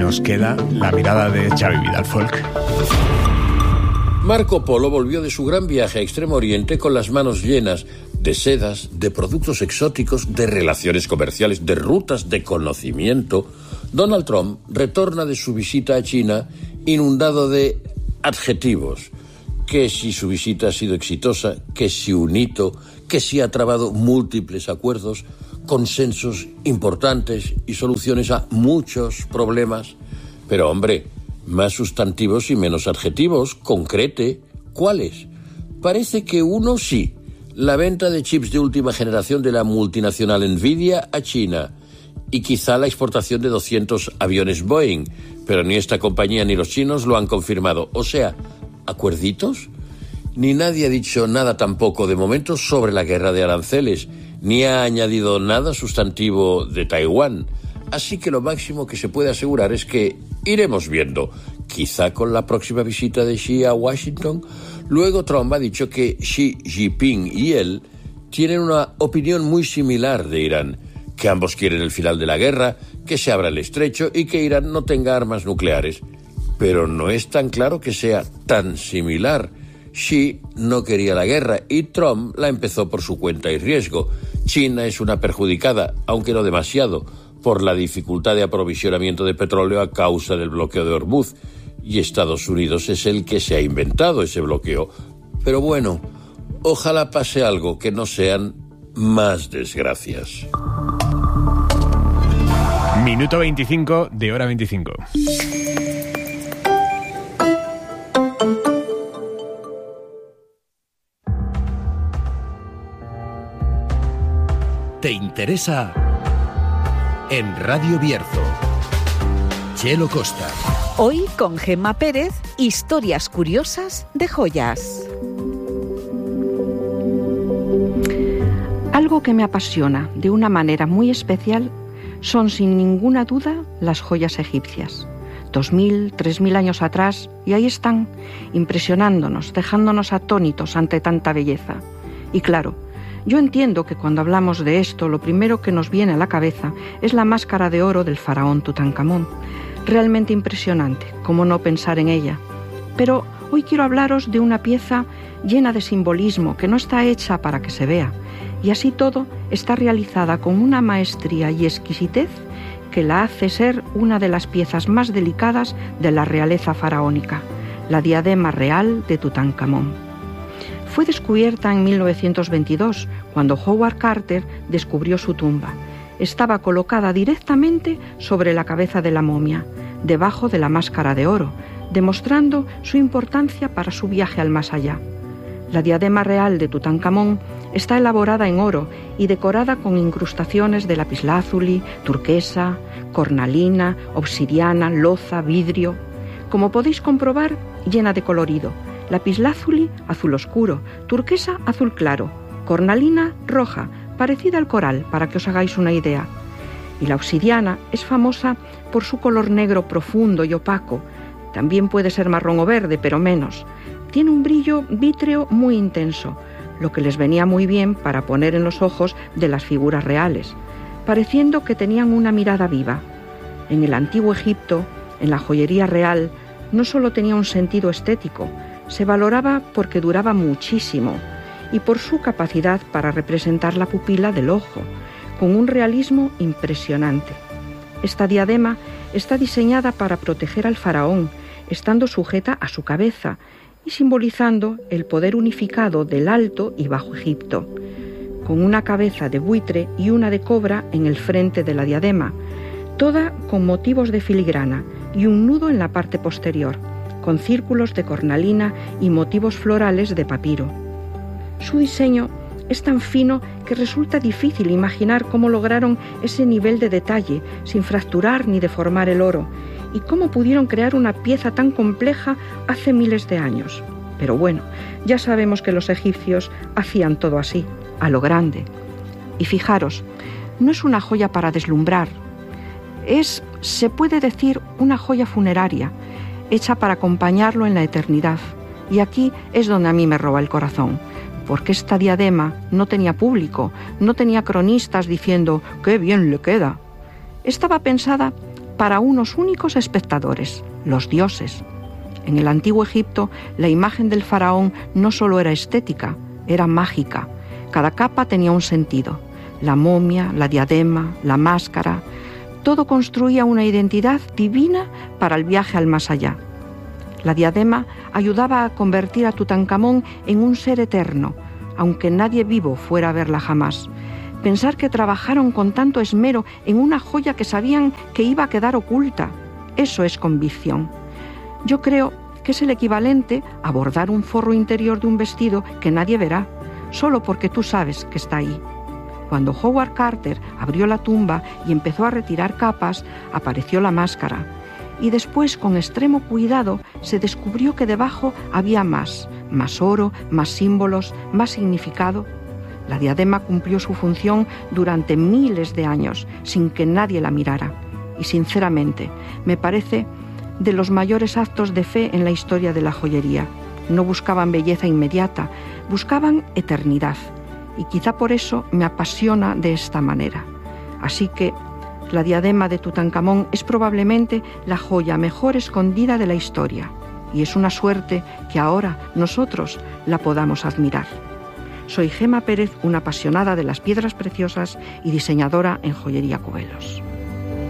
nos queda la mirada de Xavi Vidal Folk. Marco Polo volvió de su gran viaje a Extremo Oriente con las manos llenas de sedas, de productos exóticos, de relaciones comerciales, de rutas de conocimiento. Donald Trump retorna de su visita a China inundado de adjetivos. Que si su visita ha sido exitosa, que si un hito, que si ha trabado múltiples acuerdos, consensos importantes y soluciones a muchos problemas. Pero hombre, más sustantivos y menos adjetivos, concrete. ¿Cuáles? Parece que uno sí, la venta de chips de última generación de la multinacional Nvidia a China y quizá la exportación de 200 aviones Boeing, pero ni esta compañía ni los chinos lo han confirmado. O sea, ¿acuerditos? Ni nadie ha dicho nada tampoco de momento sobre la guerra de aranceles, ni ha añadido nada sustantivo de Taiwán. Así que lo máximo que se puede asegurar es que iremos viendo, quizá con la próxima visita de Xi a Washington. Luego Trump ha dicho que Xi Jinping y él tienen una opinión muy similar de Irán, que ambos quieren el final de la guerra, que se abra el estrecho y que Irán no tenga armas nucleares. Pero no es tan claro que sea tan similar. Xi no quería la guerra y Trump la empezó por su cuenta y riesgo. China es una perjudicada, aunque no demasiado, por la dificultad de aprovisionamiento de petróleo a causa del bloqueo de Hormuz, y Estados Unidos es el que se ha inventado ese bloqueo. Pero bueno, ojalá pase algo, que no sean más desgracias. Minuto 25 de hora 25. ¿Te interesa? En Radio Bierzo. Chelo Costa. Hoy con Gemma Pérez, historias curiosas de joyas. Algo que me apasiona de una manera muy especial son sin ninguna duda las joyas egipcias. 2000, 3000 años atrás, y ahí están, impresionándonos, dejándonos atónitos ante tanta belleza. Y claro, yo entiendo que cuando hablamos de esto, lo primero que nos viene a la cabeza es la máscara de oro del faraón Tutankamón. Realmente impresionante, ¿cómo no pensar en ella? Pero hoy quiero hablaros de una pieza llena de simbolismo, que no está hecha para que se vea, y así todo está realizada con una maestría y exquisitez que la hace ser una de las piezas más delicadas de la realeza faraónica, la diadema real de Tutankamón. Fue descubierta en 1922, cuando Howard Carter descubrió su tumba. Estaba colocada directamente sobre la cabeza de la momia, debajo de la máscara de oro, demostrando su importancia para su viaje al más allá. La diadema real de Tutankamón está elaborada en oro y decorada con incrustaciones de lapislázuli, turquesa, cornalina, obsidiana, loza, vidrio. Como podéis comprobar, llena de colorido. Lapislázuli azul oscuro, turquesa azul claro, cornalina roja, parecida al coral, para que os hagáis una idea. Y la obsidiana es famosa por su color negro profundo y opaco. También puede ser marrón o verde, pero menos. Tiene un brillo vítreo muy intenso, lo que les venía muy bien para poner en los ojos de las figuras reales, pareciendo que tenían una mirada viva. En el antiguo Egipto, en la joyería real, no solo tenía un sentido estético, se valoraba porque duraba muchísimo y por su capacidad para representar la pupila del ojo, con un realismo impresionante. Esta diadema está diseñada para proteger al faraón, estando sujeta a su cabeza y simbolizando el poder unificado del Alto y Bajo Egipto, con una cabeza de buitre y una de cobra en el frente de la diadema, toda con motivos de filigrana y un nudo en la parte posterior, con círculos de cornalina y motivos florales de papiro. Su diseño es tan fino que resulta difícil imaginar cómo lograron ese nivel de detalle sin fracturar ni deformar el oro, y cómo pudieron crear una pieza tan compleja hace miles de años. Pero bueno, ya sabemos que los egipcios hacían todo así, a lo grande. Y fijaros, no es una joya para deslumbrar, es, se puede decir, una joya funeraria, hecha para acompañarlo en la eternidad. Y aquí es donde a mí me roba el corazón, porque esta diadema no tenía público, no tenía cronistas diciendo «qué bien le queda». Estaba pensada para unos únicos espectadores, los dioses. En el antiguo Egipto, la imagen del faraón no solo era estética, era mágica. Cada capa tenía un sentido. La momia, la diadema, la máscara, todo construía una identidad divina para el viaje al más allá. La diadema ayudaba a convertir a Tutankamón en un ser eterno, aunque nadie vivo fuera a verla jamás. Pensar que trabajaron con tanto esmero en una joya que sabían que iba a quedar oculta, eso es convicción. Yo creo que es el equivalente a bordar un forro interior de un vestido que nadie verá, solo porque tú sabes que está ahí. Cuando Howard Carter abrió la tumba y empezó a retirar capas, apareció la máscara. Y después, con extremo cuidado, se descubrió que debajo había más oro, más símbolos, más significado. La diadema cumplió su función durante miles de años, sin que nadie la mirara. Y sinceramente, me parece de los mayores actos de fe en la historia de la joyería. No buscaban belleza inmediata, buscaban eternidad. Y quizá por eso me apasiona de esta manera. Así que la diadema de Tutankamón es probablemente la joya mejor escondida de la historia. Y es una suerte que ahora nosotros la podamos admirar. Soy Gema Pérez, una apasionada de las piedras preciosas y diseñadora en Joyería Cubelos.